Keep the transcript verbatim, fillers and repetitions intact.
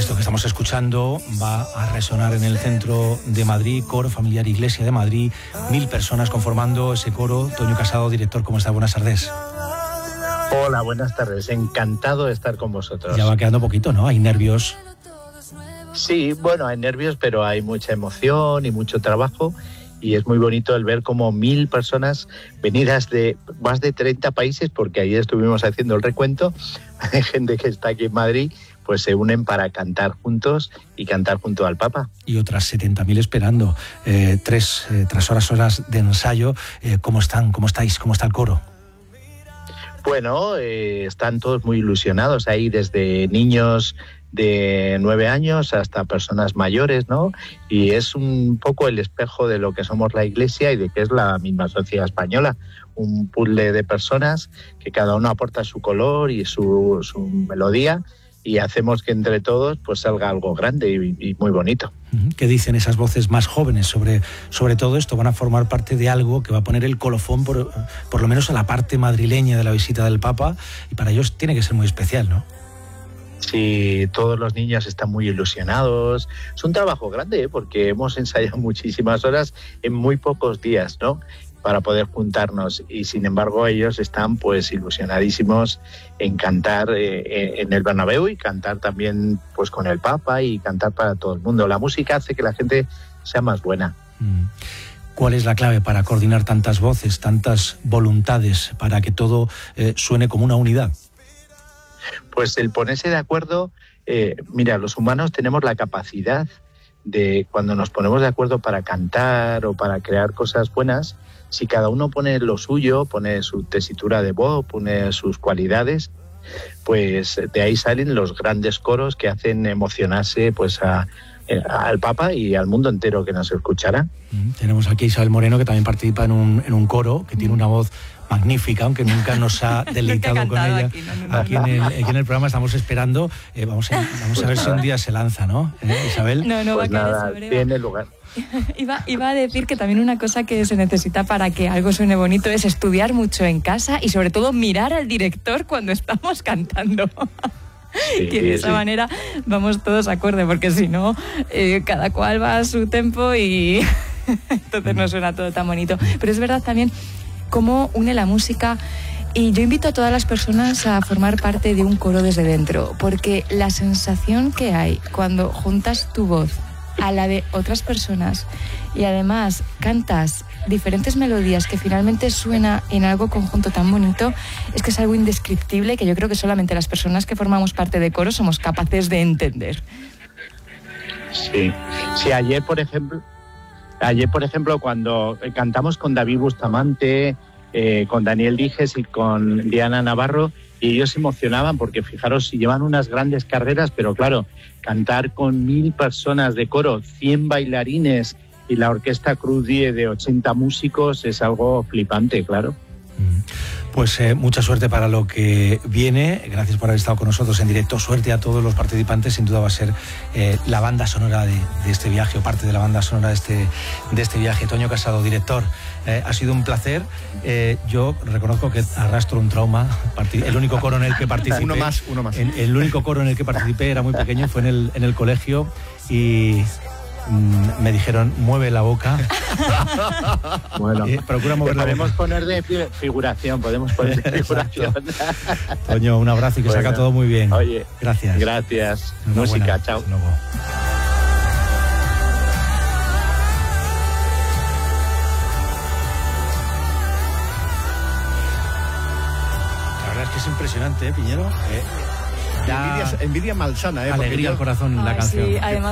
Esto que estamos escuchando va a resonar en el centro de Madrid, Coro Familiar Iglesia de Madrid, mil personas conformando ese coro. Toño Casado, director, ¿cómo está? Buenas tardes. Hola, buenas tardes. Encantado de estar con vosotros. Ya va quedando poquito, ¿no? Hay nervios. Sí, bueno, hay nervios, pero hay mucha emoción y mucho trabajo. Y es muy bonito el ver como mil personas venidas de más de treinta países, porque ayer estuvimos haciendo el recuento, hay gente que está aquí en Madrid, pues se unen para cantar juntos y cantar junto al Papa. Y otras setenta mil esperando. Eh, tres, eh, tras horas, horas de ensayo. Eh, ¿Cómo están? ¿Cómo estáis? ¿Cómo está el coro? Bueno, eh, están todos muy ilusionados ahí, desde niños de nueve años hasta personas mayores, ¿no? Y es un poco el espejo de lo que somos la Iglesia y de que es la misma sociedad española. Un puzzle de personas que cada uno aporta su color y su, su melodía, y hacemos que entre todos pues salga algo grande y, y muy bonito. ¿Qué dicen esas voces más jóvenes sobre, sobre todo esto? Van a formar parte de algo que va a poner el colofón por, por lo menos a la parte madrileña de la visita del Papa, y para ellos tiene que ser muy especial, ¿no? Sí, todos los niños están muy ilusionados. Es un trabajo grande, ¿eh? Porque hemos ensayado muchísimas horas en muy pocos días, ¿no?, para poder juntarnos, y sin embargo ellos están pues ilusionadísimos en cantar eh, en el Bernabéu, y cantar también pues con el Papa, y cantar para todo el mundo. La música hace que la gente sea más buena. ¿Cuál es la clave para coordinar tantas voces, tantas voluntades, para que todo eh, suene como una unidad? Pues el ponerse de acuerdo. Eh, mira, los humanos tenemos la capacidad de, cuando nos ponemos de acuerdo para cantar o para crear cosas buenas, si cada uno pone lo suyo, pone su tesitura de voz, pone sus cualidades, pues de ahí salen los grandes coros que hacen emocionarse pues a, a, al Papa y al mundo entero que nos escuchará. Mm, tenemos aquí a Isabel Moreno, que también participa en un, en un coro, que tiene una voz magnífica, aunque nunca nos ha deleitado con ella. Aquí, no, no, no, aquí, no. En el, aquí en el programa estamos esperando, eh, vamos, a, vamos pues a ver nada. Si un día se lanza, ¿no? ¿Eh, Isabel? No, no pues va a nada, caer sobre tiene lugar. Iba, iba a decir que también una cosa que se necesita para que algo suene bonito es estudiar mucho en casa y sobre todo mirar al director cuando estamos cantando. Sí, que de esa sí. manera vamos todos acorde, porque si no, eh, cada cual va a su tempo y entonces no suena todo tan bonito. Pero es verdad también cómo une la música, y yo invito a todas las personas a formar parte de un coro desde dentro, porque la sensación que hay cuando juntas tu voz a la de otras personas y además cantas diferentes melodías que finalmente suena en algo conjunto tan bonito, es que es algo indescriptible que yo creo que solamente las personas que formamos parte de coro somos capaces de entender. Sí, sí, ayer por ejemplo, ayer por ejemplo cuando cantamos con David Bustamante, eh, con Daniel Dijes y con Diana Navarro, y ellos se emocionaban porque fijaros, si llevan unas grandes carreras, pero claro, cantar con mil personas de coro, cien bailarines y la orquesta Cruz diez de ochenta músicos es algo flipante, claro. Pues eh, mucha suerte para lo que viene. Gracias por haber estado con nosotros en directo. Suerte a todos los participantes. Sin duda va a ser eh, la banda sonora de, de este viaje, o parte de la banda sonora de este, de este viaje. Toño Casado, director, eh, ha sido un placer. Eh, yo reconozco que arrastro un trauma. El único coro en el que participé, uno más, uno más. En, el único coro en el que participé era muy pequeño, fue en el, en el colegio, y me dijeron, mueve la boca. Bueno, eh, procura mover la boca. Podemos poner de figuración, podemos poner de figuración. Toño, un abrazo y que bueno, salga todo muy bien. Oye, gracias. Gracias. Música, chao. Hasta luego. La verdad es que es impresionante, ¿eh, Piñero? Eh, ya... envidia, envidia malsana, ¿eh? Alegría al corazón, Ay, la canción. Sí, además